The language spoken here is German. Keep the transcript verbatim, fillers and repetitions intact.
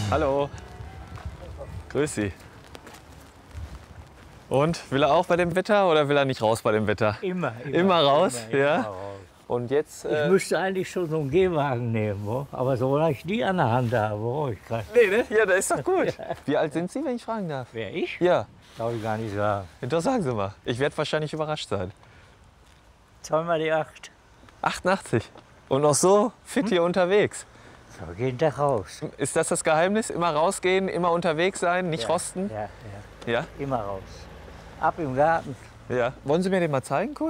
Hallo. Grüß Sie. Und will er auch bei dem Wetter oder will er nicht raus bei dem Wetter? Immer. Immer, Immer raus, immer, ja? immer raus. Und jetzt. Ich Äh, müsste eigentlich schon so einen Gehwagen nehmen, wo? Aber solange ich die an der Hand habe, brauche ich keinen. nee, ne? Ja, das ist doch gut. Wie alt sind Sie, wenn ich fragen darf? Wer ich? Ja, Darf ich gar nicht sagen. doch sagen Sie mal. Ich werde wahrscheinlich überrascht sein. Zweimal die acht. achtundachtzig. Und noch so fit hier unterwegs. So, jeden Tag raus. Ist das das Geheimnis? Immer rausgehen, immer unterwegs sein, nicht Ja, rosten? Ja, ja, Ja? immer raus. Ab im Garten. Ja. Wollen Sie mir den mal zeigen kurz?